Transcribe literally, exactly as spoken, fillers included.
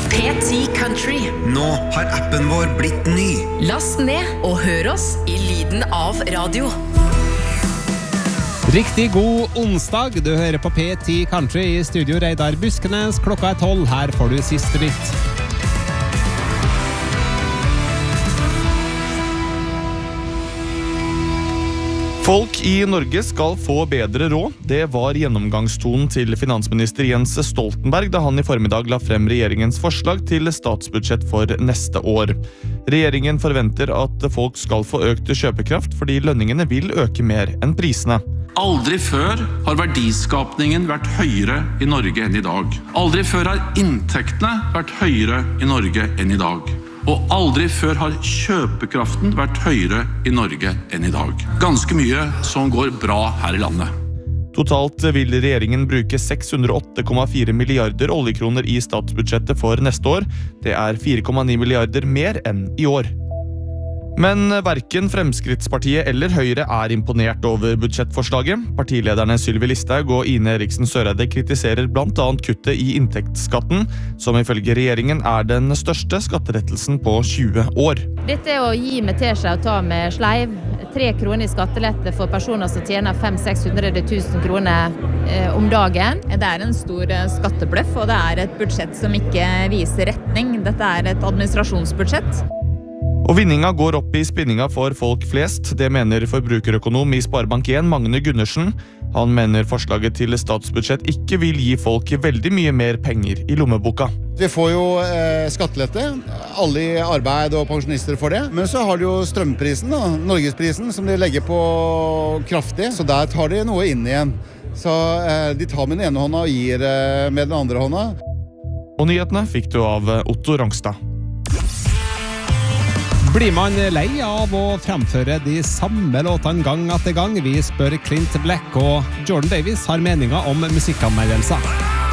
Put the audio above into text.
P ti Country. Nå har appen vår blitt ny. Last ned og hør oss I lyden av radio. Riktig god onsdag, du hører på P ti Country I studio Reidar Buskenes. Klokka er tolv, her får du siste nytt. Folk I Norge skal få bedre råd. Det var gjennomgangstonen til finansminister Jens Stoltenberg da han I formiddag la frem regjeringens forslag til statsbudsjett for neste år. Regjeringen forventer at folk skal få økt kjøpekraft fordi lønningene vil øke mer enn prisene. Aldri før har verdiskapningen vært høyere I Norge enn I dag. Aldri før har inntektene vært høyere I Norge enn I dag. Og aldri før har kjøpekraften vært høyere I Norge enn I dag. Ganske mye som går bra her I landet. Totalt vil regjeringen bruke seks hundre og åtte komma fire milliarder oljekroner I statsbudsjettet for neste år. Det er fire komma ni milliarder mer enn I år. Men hverken Fremskrittspartiet eller Høyre er imponert over budsjettforslaget. Partilederne Sylvi Listhaug og Ine Eriksen Søreide kritiserer blant annet kuttet I inntektsskatten, som ifølge regjeringen er den største skatterettelsen på tjue år. Dette er å gi med teskje og ta med sleiv. Tre kroner I skattelette for personer som tjener fem til seks hundre tusen kroner eh, om dagen. Det er en stor skattebløff, og det er et budsjett som ikke viser retning. Dette er et administrasjonsbudsjett. Og vinninga går opp I spinninga for folk flest. Det mener forbrukerøkonom I Sparebank en Magne Gundersen. Han mener forslaget til statsbudsjett ikke vil gi folk veldig mye mer penger I lommeboka. Vi får jo eh, skattelette. Alle I arbeid og pensjonister får det. Men så har de jo strømprisen, da, Norgesprisen, som de legger på kraftig. Så der tar de noe inn igjen. Så eh, de tar med den ene hånda og gir eh, med den andre hånda. Og nyhetene fikk du av Otto Rangstad. Blir man lei av å fremføre de samme låtene gang etter gang? Vi spør Clint Black, og Jordan Davis har meninger om musikkanmeldelser.